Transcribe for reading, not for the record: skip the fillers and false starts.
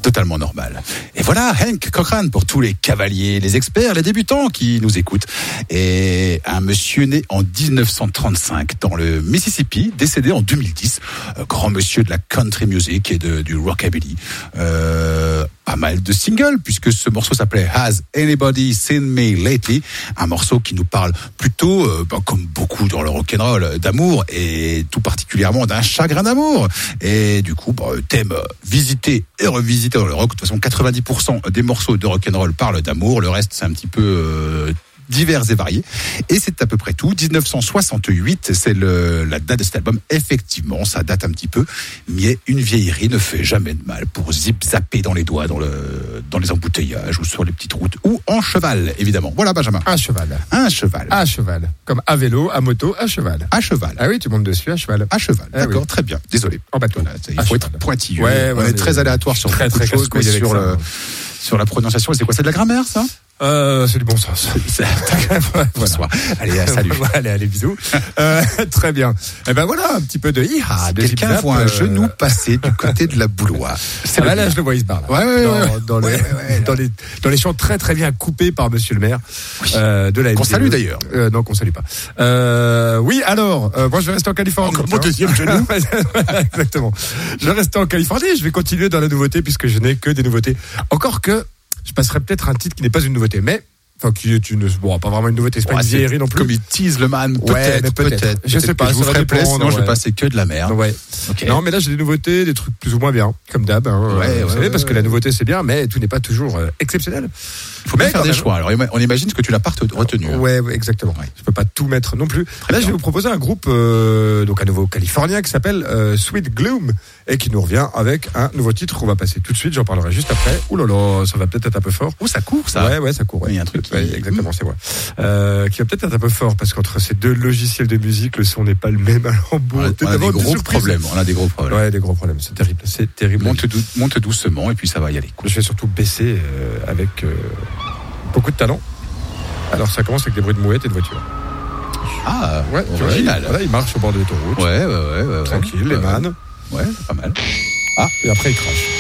Totalement normal. Et voilà, Hank Cochran pour tous les cavaliers, les experts, les débutants qui nous écoutent. Et un monsieur né en 1935 dans le Mississippi, décédé en 2010. Grand monsieur de la country music et du rockabilly. Pas mal de singles, puisque ce morceau s'appelait Has Anybody Seen Me Lately, un morceau qui nous parle plutôt, comme beaucoup dans le rock'n'roll, d'amour, et tout particulièrement d'un chagrin d'amour. Et du coup, thème visité et revisité dans le rock. De toute façon, 90% des morceaux de rock'n'roll parlent d'amour, le reste c'est un petit peu divers et variés. Et c'est à peu près tout. 1968, c'est la date de cet album. Effectivement, ça date un petit peu, mais une vieillerie ne fait jamais de mal pour zip-zapper dans les doigts, dans les embouteillages ou sur les petites routes, ou en cheval, évidemment. Voilà, Benjamin. Un cheval. Un cheval. À cheval. Comme à vélo, à moto, à cheval. À cheval. Ah oui, tu montes dessus à cheval. À cheval, d'accord, oui. Très bien. Désolé. En bateau. Voilà, il faut être pointilleux. Ouais, on est très aléatoire sur très, beaucoup de choses, mais sur la prononciation. Et c'est quoi? C'est de la grammaire, ça? C'est du bon sens. Bonsoir. Allez, salut. Allez, bisous. Très bien. Et ben voilà, un petit peu de hi-ha. Quelqu'un voit un genou passer du côté de la bouloire. Là, je le vois, il se barre. Dans les champs très très bien coupés par Monsieur le Maire de la LDE. Qu'on salue d'ailleurs. Non, qu'on salue pas. Oui, alors, moi je vais rester en Californie. Encore mon deuxième genou. Exactement. Je vais rester en Californie. Je vais continuer dans la nouveauté puisque je n'ai que des nouveautés. Encore que je passerai peut-être un titre qui n'est pas une nouveauté, mais qui est pas vraiment une nouveauté, c'est pas une vieillerie non plus. Comme il tease le man, peut-être. Je sais pas, je vous ferai plaisir, sinon je vais passer que de la merde. Ouais. Okay. Non, mais là j'ai des nouveautés, des trucs plus ou moins bien, comme d'hab. Vous savez, parce que la nouveauté c'est bien, mais tout n'est pas toujours exceptionnel. Il faut bien faire des choix. Alors on imagine ce que tu n'as pas retenu. Ouais, exactement. Ouais. Je peux pas tout mettre non plus. Là, je vais vous proposer un groupe, donc à nouveau californien, qui s'appelle Sweet Gloom et qui nous revient avec un nouveau titre qu'on va passer tout de suite. J'en parlerai juste après. Ouh là là, ça va peut-être être un peu fort. Oh, ça court, ça. Ouais, ça court. Ouais. Il y a un truc. Exactement, c'est vrai. Qui va peut-être être un peu fort parce qu'entre ces deux logiciels de musique, le son n'est pas le même. Alors bon, on a des gros problèmes. Ouais, des gros problèmes. C'est terrible. Monte doucement et puis ça va y aller. Cool. Je vais surtout baisser avec beaucoup de talent. Alors ça commence avec des bruits de mouettes et de voitures. Ah, ouais, original. Il marche au bord de l'autoroute. Ouais. Tranquille, les mannes. Ouais, pas mal. Et après il crache.